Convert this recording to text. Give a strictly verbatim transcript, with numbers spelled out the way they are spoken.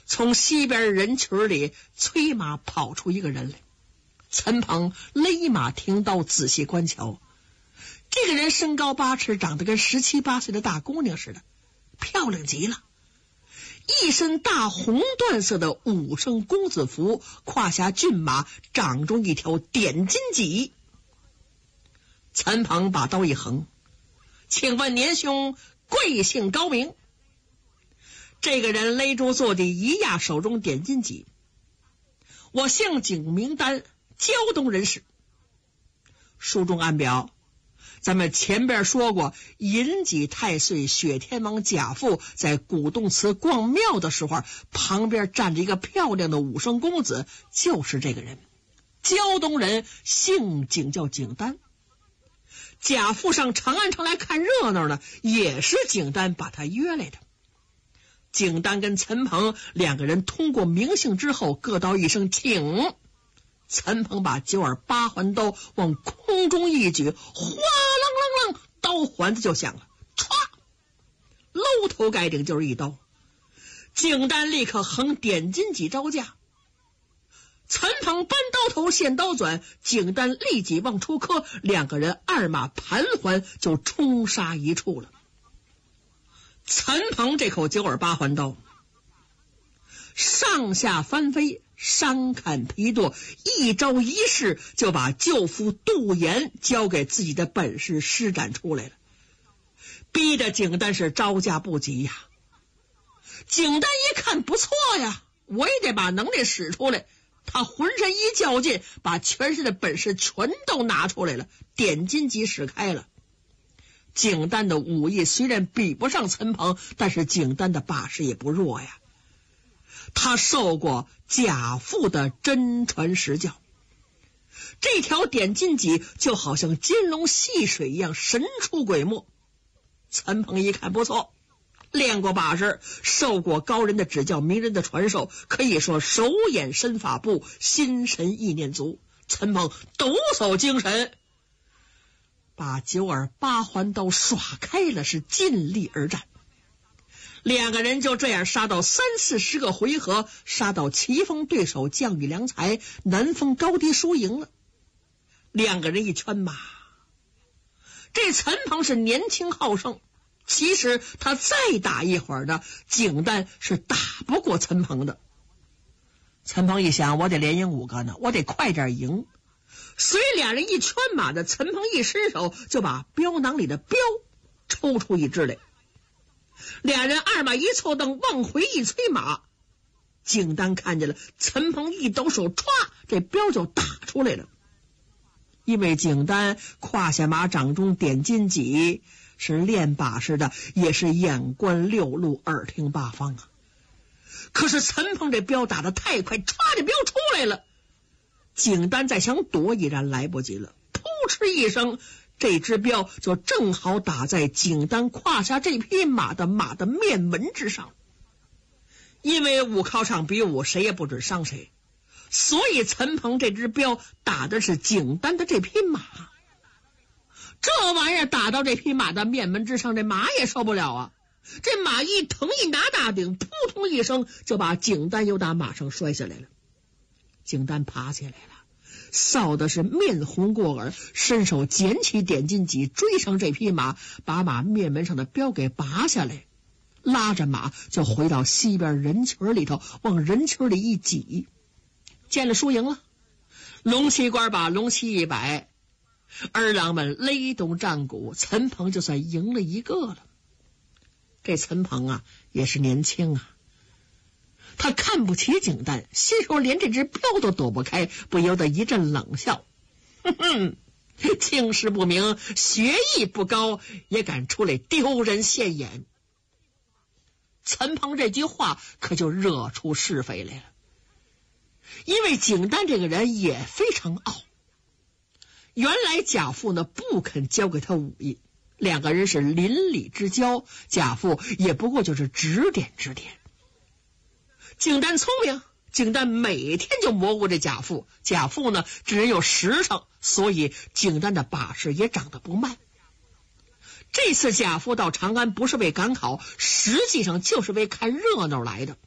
从西边人群里催马跑出一个人来。陈鹏勒马停刀，仔细观瞧，这个人身高八尺，长得跟十七八岁的大姑娘似的，漂亮极了。一身大红缎色的武生公子服，胯下骏马，掌中一条点金戟。陈鹏把刀一横，请问年兄贵姓高明？这个人勒住坐地，一压手中点金戟。我姓景名丹，胶东人士。书中暗表，咱们前边说过，银戟太岁雪天王贾父在古洞祠逛庙的时候，旁边站着一个漂亮的武生公子，就是这个人。胶东人，姓景，叫景丹。贾父上长安城来看热闹呢，也是景丹把他约来的。景丹跟陈鹏两个人通过名姓之后，各道一声请。陈鹏把九耳八环刀往空中一举，哗啷啷啷，刀环子就响了，唰，搂头盖顶就是一刀。景丹立刻横点金戟招架，陈鹏搬刀头现刀转，景丹立即往出磕，两个人二马盘环就冲杀一处了。陈鹏这口九耳八环刀上下翻飞，山砍皮剁，一招一式就把舅父杜岩交给自己的本事施展出来了，逼得景丹是招架不及呀。景丹一看不错呀，我也得把能耐使出来，他浑身一较劲，把全身的本事全都拿出来了，点金戟使开了。景丹的武艺虽然比不上陈鹏，但是景丹的把式也不弱呀。他受过贾父的真传实教，这条点金戟就好像金龙戏水一样，神出鬼没。陈鹏一看不错，练过把式，受过高人的指教，名人的传授，可以说手眼身法步，心神意念足。陈鹏抖擞精神，把九耳八环刀耍开了，是尽力而战。两个人就这样杀到三四十个回合，杀到棋逢对手，将遇良才，难分高低输赢了。两个人一圈马，这陈鹏是年轻好胜，其实他再打一会儿呢，景丹是打不过陈鹏的。陈鹏一想，我得连赢五个呢，我得快点赢。所以两人一圈马的，陈鹏一伸手就把镖囊里的镖抽出一支来。俩人二马一凑蹬，往回一催马，景丹看见了，陈鹏一抖手，歘，这镖就打出来了。因为景丹胯下马，掌中点金戟，是练把式的，也是眼观六路，耳听八方啊。可是陈鹏这镖打得太快，歘，这镖出来了。景丹再想躲，已然来不及了，扑哧一声，这只镖就正好打在景丹胯下这匹马的马的面门之上。因为武考场比武，谁也不准伤谁，所以陈鹏这只镖打的是景丹的这匹马。这玩意儿打到这匹马的面门之上，这马也受不了啊！这马一疼一拿大顶，扑通一声就把景丹又打马上摔下来了。景丹爬起来了，臊的是面红过耳，伸手捡起点金戟，追上这匹马，把马面门上的镖给拔下来，拉着马就回到西边人群里头，往人群里一挤，见了输赢了。龙旗官把龙旗一摆，儿郎们勒动战鼓，陈鹏就算赢了一个了。这陈鹏啊，也是年轻啊，他看不起景丹，心说连这只镖都躲不开，不由得一阵冷笑。哼哼，经世不明，学艺不高，也敢出来丢人现眼。陈鹏这句话可就惹出是非来了，因为景丹这个人也非常傲。原来贾父呢不肯教给他武艺，两个人是邻里之交，贾父也不过就是指点指点。景丹聪明，景丹每天就模糊这贾父，贾父呢只人有实诚，所以景丹的把式也长得不慢。这次贾父到长安不是为赶考，实际上就是为看热闹来的。